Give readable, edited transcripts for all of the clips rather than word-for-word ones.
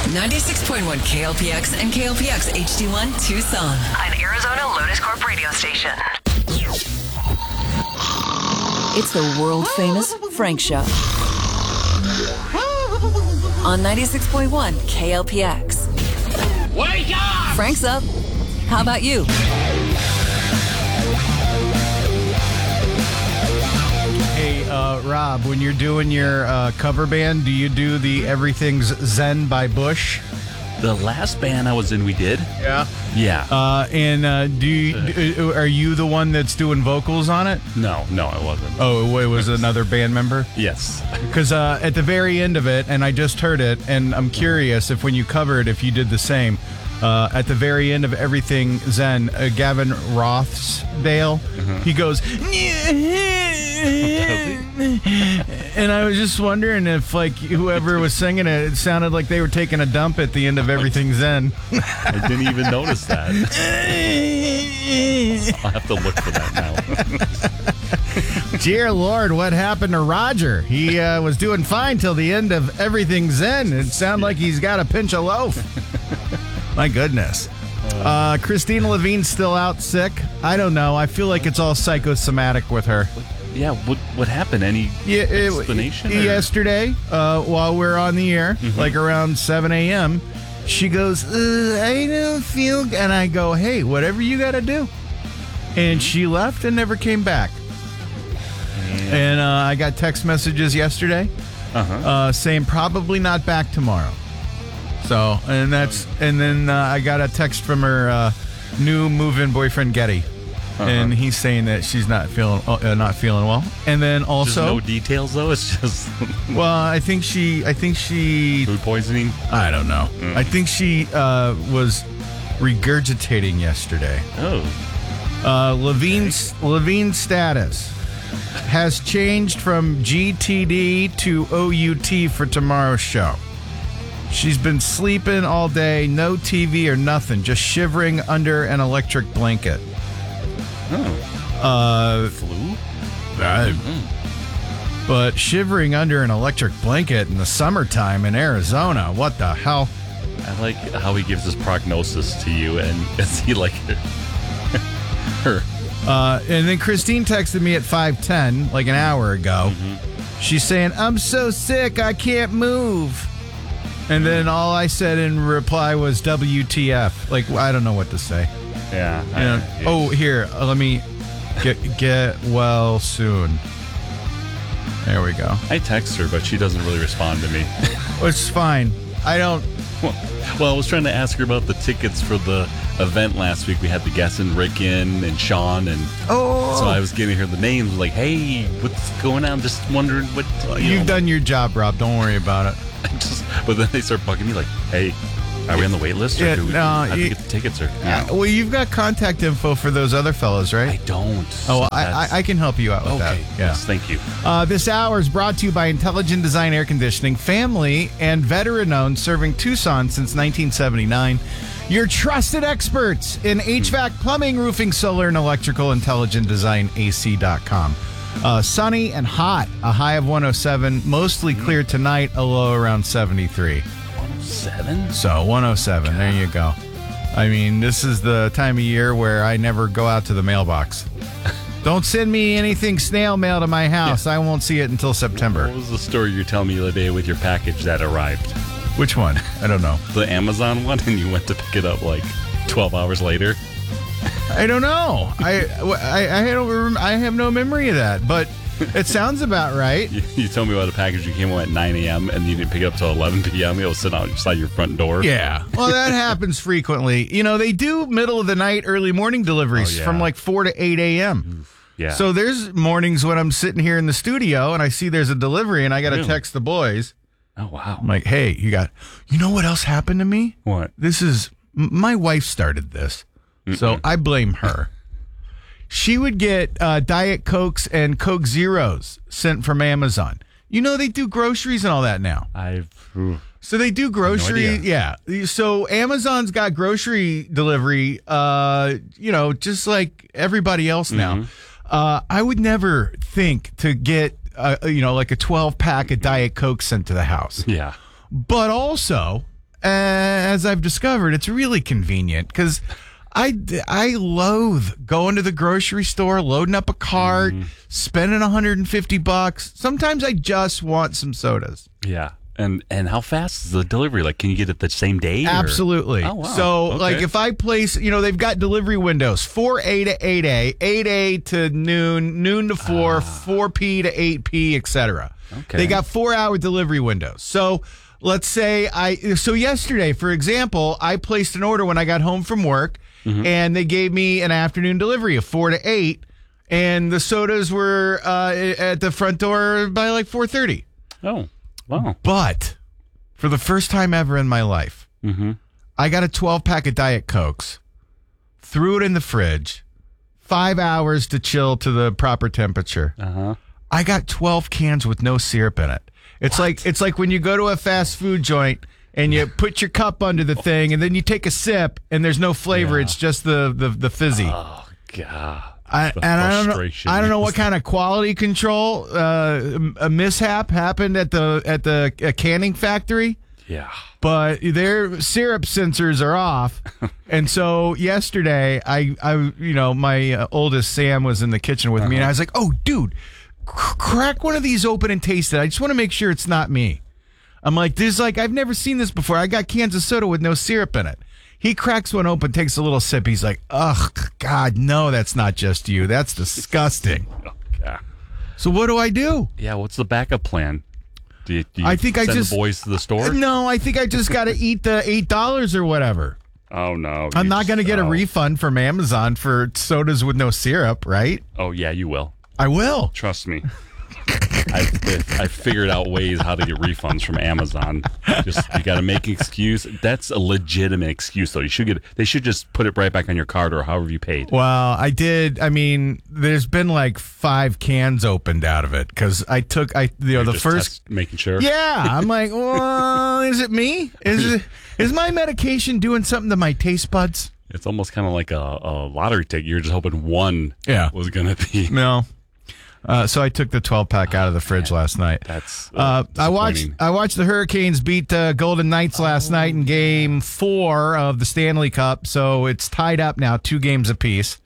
96.1 KLPX and KLPX HD1 Tucson. An Arizona Lotus Corp radio station. It's the world-famous Frank Show. On 96.1 KLPX. Wake up! Frank's up. How about you? Hey, Rob, when you're doing your cover band, do you do the Everything's Zen by Bush? The last band I was in, we did. Yeah. Yeah. Are you the one that's doing vocals on it? No, I wasn't. Oh, it was another band member? Yes. Because at the very end of it, and I just heard it, and I'm curious if when you covered, if you did the same. At the very end of Everything Zen, Gavin Rossdale, he goes, and I was just wondering if, like, whoever was singing it, it sounded like they were taking a dump at the end of Everything Zen. I didn't even notice that. I'll have to look for that now. Dear Lord, what happened to Roger? He was doing fine till the end of Everything Zen. It sounded like he's got a pinch of loaf. My goodness. Christina Levine's still out sick. I don't know. I feel like it's all psychosomatic with her. Yeah, what happened? Any explanation? Yesterday, while we're on the air, like around 7 a.m., she goes, I don't feel... And I go, hey, whatever you got to do. And she left and never came back. And I got text messages yesterday saying probably not back tomorrow. So, and then I got a text from her new move-in boyfriend, Getty, and he's saying that she's not feeling well. And then also, just no details though. It's just well, I think she food poisoning. I don't know. I think she was regurgitating yesterday. Oh, Levine's status has changed from GTD to OUT for tomorrow's show. She's been sleeping all day, no TV or nothing, just shivering under an electric blanket. Flu? But shivering under an electric blanket in the summertime in Arizona, what the hell? I like how he gives his prognosis to you, and is he like her? And then Christine texted me at 5:10, like an hour ago. She's saying, I'm so sick, I can't move. And then all I said in reply was WTF. Like, I don't know what to say. Yeah. Here, let me get well soon. There we go. I text her, but she doesn't really respond to me. It's fine. I don't... Well, I was trying to ask her about the tickets for the event last week. We had the guests and Rick in and Sean, and so I was giving her the names. Like, hey, what's going on? Just wondering what... You've done your job, Rob. Don't worry about it. But then they start bugging me like, hey, are we on the wait list? Or do we have to get the tickets? Or well, you've got contact info for those other fellows, right? I don't. Oh, well, I can help you out with that. Yeah. Yes, thank you. This hour is brought to you by Intelligent Design Air Conditioning, family and veteran-owned, serving Tucson since 1979. Your trusted experts in HVAC, plumbing, roofing, solar, and electrical. IntelligentDesignAC.com. Sunny and hot, a high of 107. Mostly clear tonight, a low around 73. 107? So 107. God. There you go. I mean, this is the time of year where I never go out to the mailbox. Don't send me anything snail mail to my house. Yeah. I won't see it until September. What was the story you were telling me the other day with your package that arrived? Which one? I don't know. The Amazon one, and you went to pick it up like 12 hours later. I don't know. I don't remember. I have no memory of that, but it sounds about right. You told me about a package you came home at 9 a.m. and you didn't pick it up till 11 p.m. It was sitting outside your front door. Yeah. Well, that happens frequently. You know, they do middle of the night, early morning deliveries from like 4 to 8 a.m. Yeah. So there's mornings when I'm sitting here in the studio and I see there's a delivery and I got to text the boys. Oh, wow. I'm like, hey, you know what else happened to me? What? My wife started this. So I blame her. She would get Diet Cokes and Coke Zeros sent from Amazon. You know, they do groceries and all that now. So they do grocery. Yeah. So Amazon's got grocery delivery, just like everybody else now. I would never think to get, like a 12-pack of Diet Coke sent to the house. Yeah. But also, as I've discovered, it's really convenient because I loathe going to the grocery store, loading up a cart, spending $150. Sometimes I just want some sodas. Yeah. And how fast is the delivery? Like, can you get it the same day? Or? Absolutely. Oh, wow. So, Okay. like, if I place, they've got delivery windows, 4A to 8A, 8A to noon, noon to 4, 4P to 8P, etc. Okay. They got 4-hour delivery windows. So, let's say so yesterday, for example, I placed an order when I got home from work, and they gave me an afternoon delivery of 4 to 8, and the sodas were at the front door by like 4:30. Oh, wow. But for the first time ever in my life, I got a 12-pack of Diet Cokes, threw it in the fridge, 5 hours to chill to the proper temperature. I got 12 cans with no syrup in it. It's like when you go to a fast food joint and you put your cup under the thing and then you take a sip and there's no flavor. Yeah. It's just the fizzy. Oh, God. I don't know what kind of quality control a mishap happened at the canning factory. Yeah. But their syrup sensors are off, and so yesterday, my oldest Sam was in the kitchen with me, and I was like, "Oh, dude, crack one of these open and taste it. I just want to make sure it's not me." I'm like, I've never seen this before. I got cans of soda with no syrup in it. He cracks one open, takes a little sip. He's like, "Ugh, God, no, that's not just you. That's disgusting." Okay. So what do I do? Yeah, what's the backup plan? Do you I think send I just the boys to the store? No, I think I just got to eat the $8 or whatever. Oh, no. I'm not going to get a refund from Amazon for sodas with no syrup, right? Oh, yeah, you will. I will. Trust me. I figured out ways how to get refunds from Amazon. You got to make an excuse. That's a legitimate excuse, though. They should just put it right back on your card or however you paid. Well, I did. I mean, there's been like 5 cans opened out of it because You're the just first making sure. Yeah, I'm like, well, is it me? Is my medication doing something to my taste buds? It's almost kind of like a lottery ticket. You're just hoping one was going to be. No. So I took the 12-pack out of the fridge last night. That's I watched the Hurricanes beat the Golden Knights last night in Game 4 of the Stanley Cup. So it's tied up now, 2 games apiece.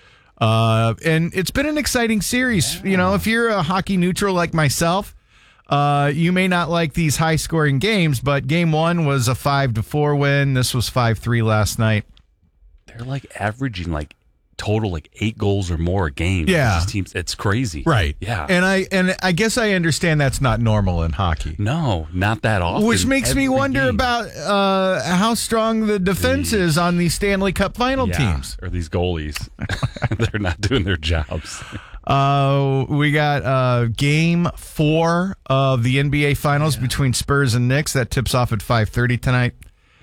And it's been an exciting series. Yeah. If you're a hockey neutral like myself, you may not like these high-scoring games, but Game 1 was a 5-4 win. This was 5-3 last night. They're like averaging total 8 goals or more a game. Yeah. These teams, it's crazy. Right. Yeah. And I guess I understand that's not normal in hockey. No, not that often. Which makes me wonder game. about how strong the defense is on these Stanley Cup final teams. Or these goalies. They're not doing their jobs. We got Game 4 of the NBA Finals between Spurs and Knicks. That tips off at 5:30 tonight.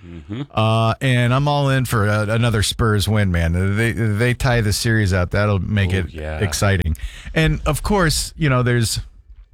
And I'm all in for another Spurs win, man. They tie the series out. That'll make it exciting. And of course, there's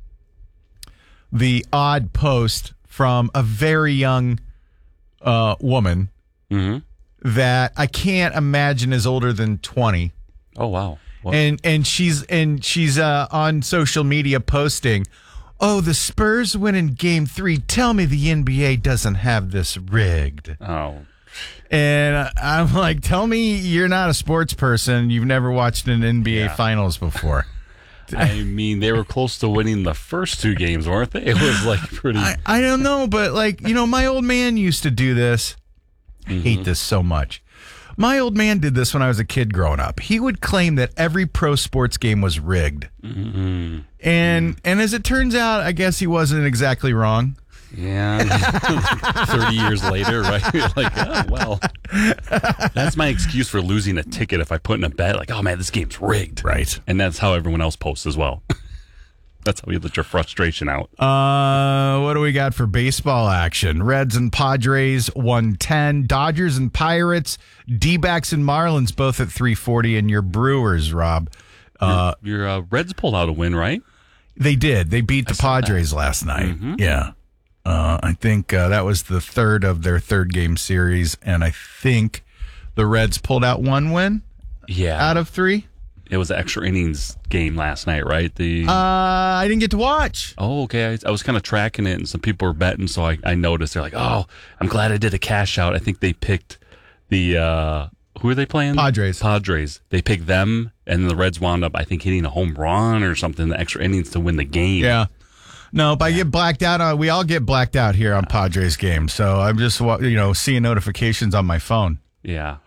the odd post from a very young woman that I can't imagine is older than 20. Oh wow! What? And she's on social media posting, "Oh, the Spurs win in Game 3. Tell me the NBA doesn't have this rigged." Oh. And I'm like, tell me you're not a sports person. You've never watched an NBA Finals before. I mean, they were close to winning the first 2 games, weren't they? It was pretty. I don't know, but my old man used to do this. I hate this so much. My old man did this when I was a kid growing up. He would claim that every pro sports game was rigged. And as it turns out, I guess he wasn't exactly wrong. Yeah. 30 years later, right? You're like, oh, well. That's my excuse for losing a ticket if I put in a bet. Like, oh, man, this game's rigged. Right. And that's how everyone else posts as well. That's how you let your frustration out. What do we got for baseball action? Reds and Padres 110, Dodgers and Pirates, D-backs and Marlins both at 340, and your Brewers, Rob. Your Reds pulled out a win, right? They did. They beat the Padres last night. Yeah. I think that was the third of their third game series, and I think the Reds pulled out 1 win out of 3. It was the extra innings game last night, right? I didn't get to watch. Oh, okay. I was kind of tracking it, and some people were betting, so I noticed. They're like, oh, I'm glad I did a cash out. I think they picked the who are they playing? Padres. They picked them, and the Reds wound up, I think, hitting a home run or something in the extra innings to win the game. Yeah. Nope, I get blacked out on. We all get blacked out here on Padres games, so I'm just seeing notifications on my phone. Yeah.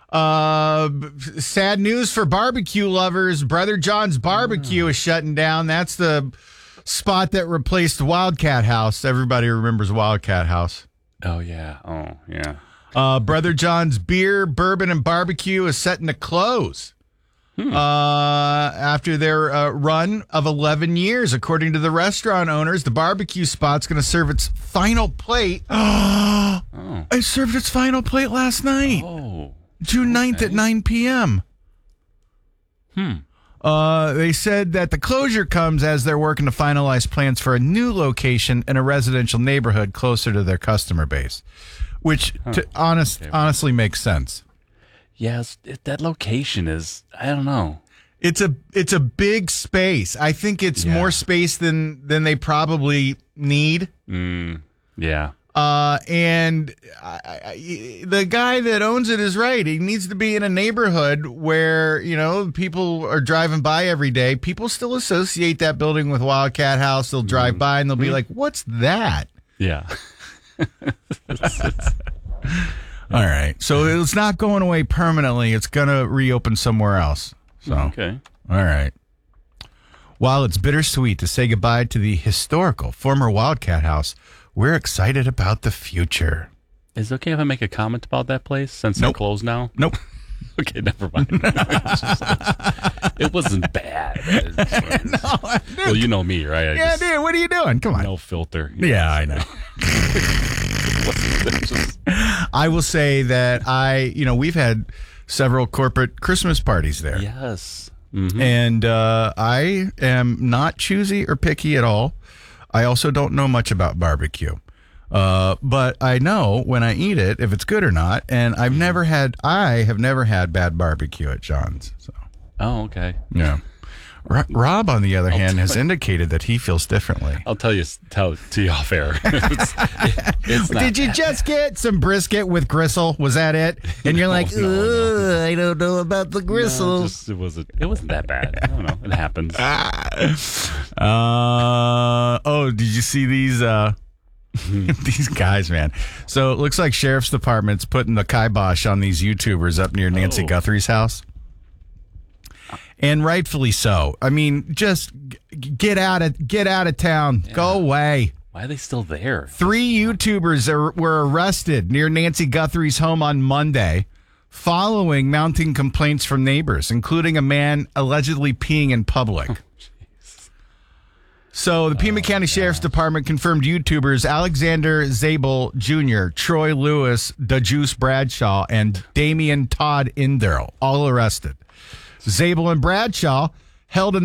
Sad news for barbecue lovers. Brother John's Barbecue is shutting down. That's the spot that replaced Wildcat House. Everybody remembers Wildcat House. Oh yeah. Oh yeah. Brother John's Beer, Bourbon, and Barbecue is setting to close after their run of 11 years. According to the restaurant owners, the barbecue spot's going to serve its final plate. It served its final plate last night. Oh. June 9th at 9 p.m. They said that the closure comes as they're working to finalize plans for a new location in a residential neighborhood closer to their customer base, which honestly makes sense. Yes, that location is, I don't know. It's a big space. I think it's more space than they probably need. Yeah. And the guy that owns it is right. He needs to be in a neighborhood where, people are driving by every day. People still associate that building with Wildcat House. They'll drive by and they'll be like, what's that? Yeah. All right. So it's not going away permanently. It's going to reopen somewhere else. So, okay. All right. While it's bittersweet to say goodbye to the historical former Wildcat House, we're excited about the future. Is it okay if I make a comment about that place since they're closed now? Nope. Okay, never mind. It wasn't bad. Well, you know me, right? Dude, what are you doing? Come on. No filter. Yeah, I know. I will say that we've had several corporate Christmas parties there. Yes. Mm-hmm. And I am not choosy or picky at all. I also don't know much about barbecue. But I know when I eat it, if it's good or not. And I have never had bad barbecue at John's. So. Oh, okay. Yeah. Rob, on the other hand, has indicated that he feels differently. I'll tell you off air. It's not Did you just get some brisket with gristle? Was that it? And you're like, I don't know about the gristle. No, it wasn't that bad. I don't know. It happens. Did you see these? These guys, man. So it looks like Sheriff's Department's putting the kibosh on these YouTubers up near Nancy Guthrie's house. And rightfully so. I mean, just get out of town. Yeah. Go away. Why are they still there? 3 YouTubers were arrested near Nancy Guthrie's home on Monday following mounting complaints from neighbors, including a man allegedly peeing in public. So the Pima County Sheriff's Department confirmed YouTubers Alexander Zabel Jr., Troy Lewis, DeJuice Bradshaw, and Damian Todd Inderl, all arrested. Zabel and Bradshaw held in